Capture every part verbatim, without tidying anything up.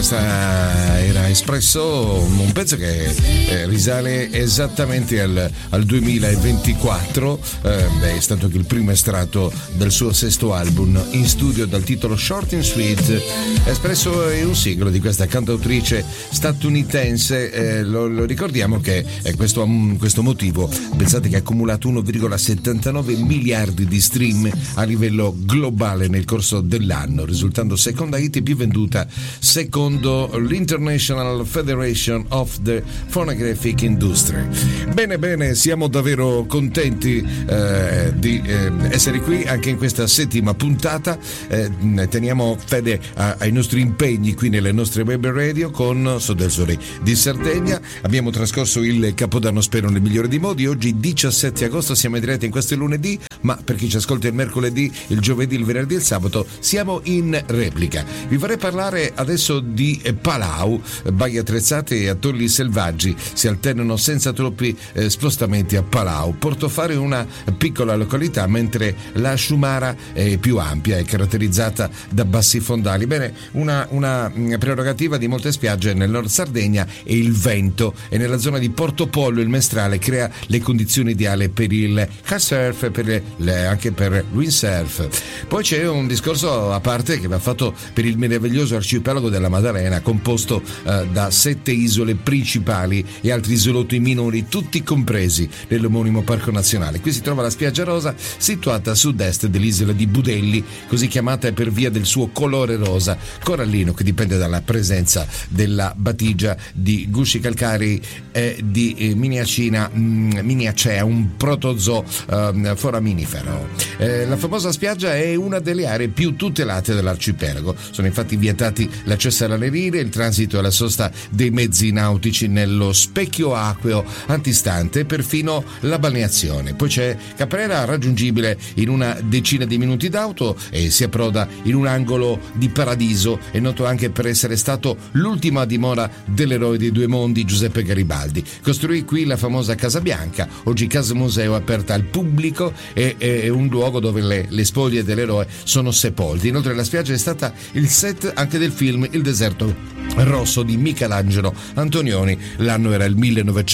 questa era Espresso, un pezzo che eh, risale esattamente al, al duemilaventiquattro, eh, è stato anche il primo estratto del suo sesto album in studio dal titolo Short and Sweet. Espresso è un singolo di questa cantautrice statunitense, eh, lo, lo ricordiamo che è questo, um, questo motivo, pensate che ha accumulato uno virgola settantanove miliardi di stream a livello globale nel corso dell'anno, risultando seconda hit più venduta secondo l'International Federation of the Phonographic Industry. Bene bene, siamo davvero contenti eh, di eh, essere qui anche in questa settima puntata. Eh, teniamo fede a, ai nostri impegni qui nelle nostre web radio con So del Sole di Sardegna. Abbiamo trascorso il Capodanno, spero nel migliore dei modi. Oggi diciassette agosto, siamo in diretta in questo lunedì, ma per chi ci ascolta il mercoledì, il giovedì, il venerdì e il sabato siamo in replica. Vi vorrei parlare adesso di Palau. Baghi attrezzati e atolli selvaggi si alternano senza troppi eh, spostamenti a Palau. Portofare è una piccola località, mentre la Sciumara è più ampia, è caratterizzata da bassi fondali. Bene, una, una prerogativa di molte spiagge nel nord Sardegna è il vento, e nella zona di Portopollo il mestrale crea le condizioni ideali per il kitesurf e per le, anche per il windsurf. Poi c'è un discorso a parte che va fatto per il meraviglioso arcipelago della Maddalena, composto eh, da sette isole principali e altri isolotti minori, tutti compresi nell'omonimo parco nazionale. Qui si trova la spiaggia rosa, situata a sud-est dell'isola di Budelli, così chiamata per via del suo colore rosa corallino, che dipende dalla presenza della batigia di gusci calcarei e di eh, miniacina, mh, miniacea, un protozoo eh, foraminifero. Eh, la famosa spiaggia è una delle aree più tutelate dell'arcipelago. Sono infatti vietati l'accesso alle rive, il transito e la sosta dei mezzi nautici nello specchio acqueo antistante e perfino la balneazione. Poi c'è Caprera, raggiungibile in una decina di minuti d'auto, e si approda in un angolo di paradiso. È noto anche per essere stato l'ultima dimora dell'eroe dei due mondi Giuseppe Garibaldi. Costruì qui la famosa Casa Bianca, oggi casa museo aperta al pubblico, e è un luogo dove le, le spoglie dell'eroe sono sepolte. Inoltre la spiaggia è stata il set anche del film Il deserto rosso di Michelangelo Antonioni, l'anno era il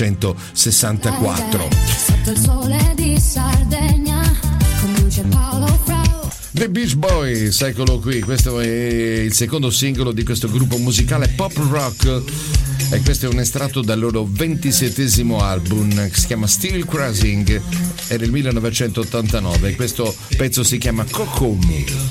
millenovecentosessantaquattro. Sotto il sole di Sardegna conduce Paolo Frau. The Beach Boys, eccolo qui, questo è il secondo singolo di questo gruppo musicale pop rock, e questo è un estratto dal loro ventisettesimo album che si chiama Still Crossing, è del millenovecentottantanove. Questo pezzo si chiama Cocoon.